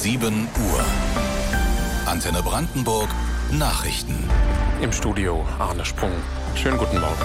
7 Uhr. Antenne Brandenburg Nachrichten. Im Studio Arne Sprung. Schönen guten Morgen.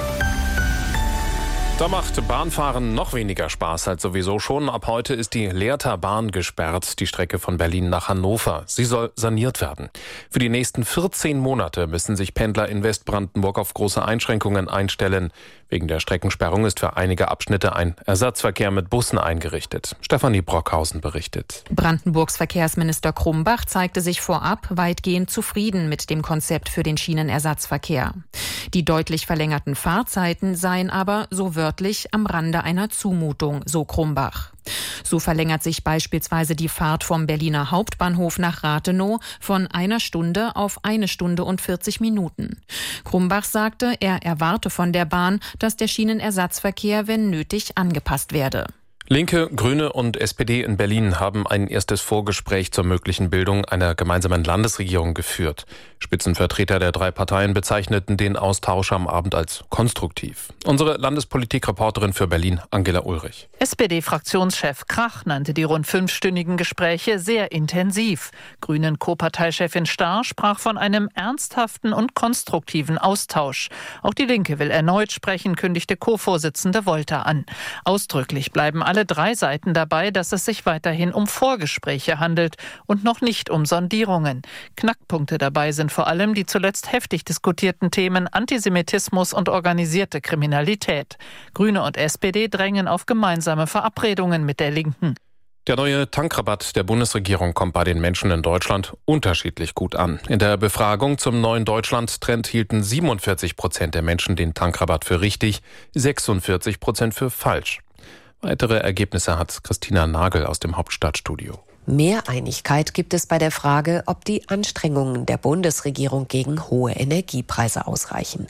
Da macht Bahnfahren noch weniger Spaß als sowieso schon. Ab heute ist die Lehrter Bahn gesperrt, die Strecke von Berlin nach Hannover. Sie soll saniert werden. Für die nächsten 14 Monate müssen sich Pendler in Westbrandenburg auf große Einschränkungen einstellen. Wegen der Streckensperrung ist für einige Abschnitte ein Ersatzverkehr mit Bussen eingerichtet. Stefanie Brockhausen berichtet. Brandenburgs Verkehrsminister Krumbach zeigte sich vorab weitgehend zufrieden mit dem Konzept für den Schienenersatzverkehr. Die deutlich verlängerten Fahrzeiten seien aber, so wörtlich, am Rande einer Zumutung, so Krumbach. So verlängert sich beispielsweise die Fahrt vom Berliner Hauptbahnhof nach Rathenow von 1 Stunde auf 1 Stunde und 40 Minuten. Krumbach sagte, er erwarte von der Bahn, dass der Schienenersatzverkehr, wenn nötig, angepasst werde. Linke, Grüne und SPD in Berlin haben ein erstes Vorgespräch zur möglichen Bildung einer gemeinsamen Landesregierung geführt. Spitzenvertreter der 3 Parteien bezeichneten den Austausch am Abend als konstruktiv. Unsere Landespolitik-Reporterin für Berlin, Angela Ulrich. SPD-Fraktionschef Krach nannte die rund 5-stündigen Gespräche sehr intensiv. Grünen Co-Parteichefin Starr sprach von einem ernsthaften und konstruktiven Austausch. Auch die Linke will erneut sprechen, kündigte Co-Vorsitzende Wolter an. Ausdrücklich bleiben alle 3 Seiten dabei, dass es sich weiterhin um Vorgespräche handelt und noch nicht um Sondierungen. Knackpunkte dabei sind vor allem die zuletzt heftig diskutierten Themen Antisemitismus und organisierte Kriminalität. Grüne und SPD drängen auf gemeinsame Verabredungen mit der Linken. Der neue Tankrabatt der Bundesregierung kommt bei den Menschen in Deutschland unterschiedlich gut an. In der Befragung zum neuen Deutschland-Trend hielten 47% der Menschen den Tankrabatt für richtig, 46% für falsch. Weitere Ergebnisse hat Christina Nagel aus dem Hauptstadtstudio. Mehr Einigkeit gibt es bei der Frage, ob die Anstrengungen der Bundesregierung gegen hohe Energiepreise ausreichen.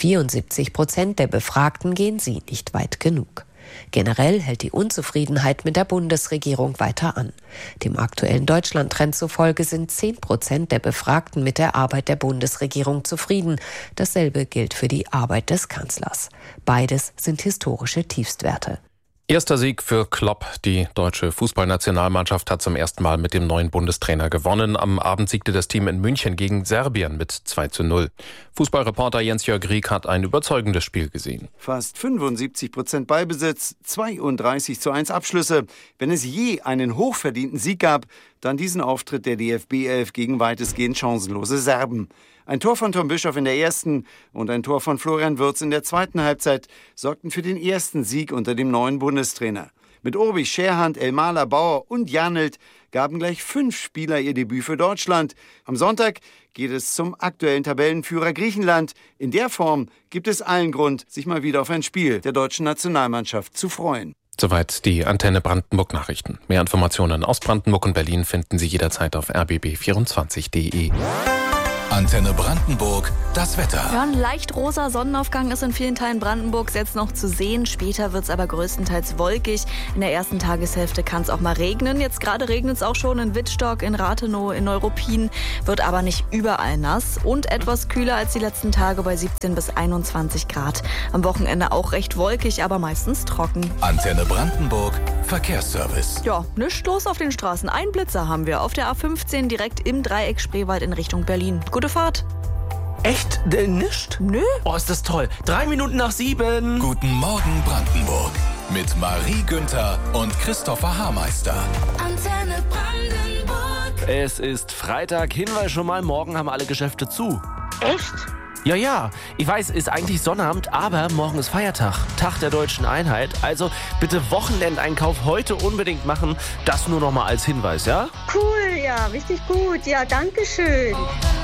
74% der Befragten gehen sie nicht weit genug. Generell hält die Unzufriedenheit mit der Bundesregierung weiter an. Dem aktuellen Deutschland-Trend zufolge sind 10% der Befragten mit der Arbeit der Bundesregierung zufrieden. Dasselbe gilt für die Arbeit des Kanzlers. Beides sind historische Tiefstwerte. Erster Sieg für Klopp. Die deutsche Fußballnationalmannschaft hat zum ersten Mal mit dem neuen Bundestrainer gewonnen. Am Abend siegte das Team in München gegen Serbien mit 2:0. Fußballreporter Jens-Jörg Rieck hat ein überzeugendes Spiel gesehen. Fast 75% Ballbesitz, 32:1 Abschlüsse. Wenn es je einen hochverdienten Sieg gab, dann diesen Auftritt der DFB-11 gegen weitestgehend chancenlose Serben. Ein Tor von Tom Bischoff in der ersten und ein Tor von Florian Wirtz in der zweiten Halbzeit sorgten für den ersten Sieg unter dem neuen Bundestrainer. Mit Urbich, Scherhand, Elmaler, Bauer und Janelt gaben gleich 5 Spieler ihr Debüt für Deutschland. Am Sonntag geht es zum aktuellen Tabellenführer Griechenland. In der Form gibt es allen Grund, sich mal wieder auf ein Spiel der deutschen Nationalmannschaft zu freuen. Soweit die Antenne Brandenburg Nachrichten. Mehr Informationen aus Brandenburg und Berlin finden Sie jederzeit auf rbb24.de. Antenne Brandenburg, das Wetter. Ja, ein leicht rosa Sonnenaufgang ist in vielen Teilen Brandenburgs jetzt noch zu sehen. Später wird es aber größtenteils wolkig. In der ersten Tageshälfte kann es auch mal regnen. Jetzt gerade regnet es auch schon in Wittstock, in Rathenow, in Neuruppin. Wird aber nicht überall nass und etwas kühler als die letzten Tage bei 17 bis 21 Grad. Am Wochenende auch recht wolkig, aber meistens trocken. Antenne Brandenburg, Verkehrsservice. Ja, nichts los auf den Straßen. Ein Blitzer haben wir auf der A15 direkt im Dreieck Spreewald in Richtung Berlin. Gute Fahrt. Echt? Nicht? Nö. Oh, ist das toll. 6:03. Guten Morgen Brandenburg. Mit Marie Günther und Christopher Haarmeister. Antenne Brandenburg. Es ist Freitag. Hinweis schon mal, morgen haben alle Geschäfte zu. Echt? Ja. Ich weiß, ist eigentlich Sonnabend, aber morgen ist Feiertag. Tag der Deutschen Einheit. Also bitte Wochenendeinkauf heute unbedingt machen. Das nur noch mal als Hinweis, ja? Cool, ja, richtig gut. Ja, danke schön.